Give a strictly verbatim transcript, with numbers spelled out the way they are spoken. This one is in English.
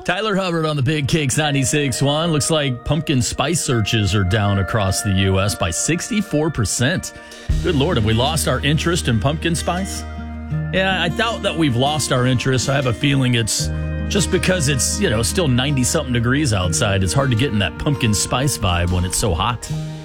Tyler Hubbard on the Big Kicks ninety-six point one. Looks like pumpkin spice searches are down across the U S by sixty-four percent. Good Lord, have we lost our interest in pumpkin spice? Yeah, I doubt that we've lost our interest. I have a feeling it's just because it's, you know, still ninety-something degrees outside. It's hard to get in that pumpkin spice vibe when it's so hot.